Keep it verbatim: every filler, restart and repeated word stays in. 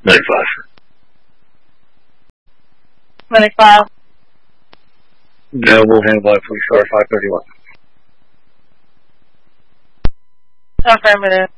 ninety-five. ninety-five. No, we'll handle that police car five thirty-one. Affirmative.